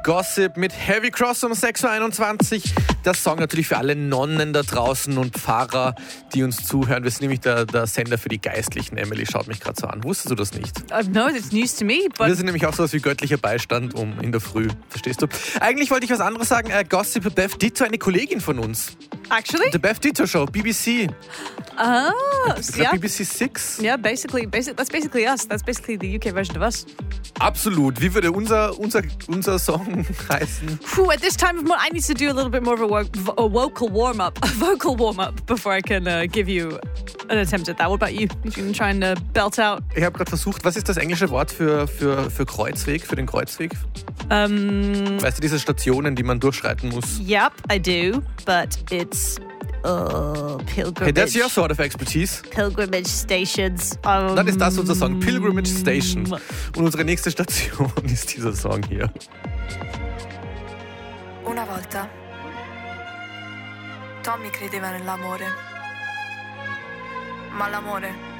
Gossip mit Heavy Cross um 6.21 Uhr. Der Song natürlich für alle Nonnen da draußen und Pfarrer, die uns zuhören. Wir sind nämlich der Sender für die Geistlichen. Emily schaut mich gerade so an. Wusstest du das nicht? No, that's news to me. But Wir sind nämlich auch sowas wie göttlicher Beistand in der Früh. Verstehst du? Eigentlich wollte ich was anderes sagen. Gossip, Beth Ditto, eine Kollegin von uns. Actually? The Beth Ditto Show, BBC. Yeah. BBC 6. Yeah, basically, that's basically us. That's basically the UK version of us. Absolut. Wie würde unser Song heißen? At this time of month, I need to do a little bit more of a vocal warm-up before I can give you an attempt at that. What about you? You can try and belt out. Ich habe gerade versucht, was ist das englische Wort für Kreuzweg, für den Kreuzweg? Weißt du, diese Stationen, die man durchschreiten muss? Yep, I do, but it's pilgrimage. Hey, that's your sort of expertise. Pilgrimage stations. Dann ist das unser Song, Pilgrimage Station. Und unsere nächste Station ist dieser Song hier. Una volta Tommy credeva nell'amore, ma l'amore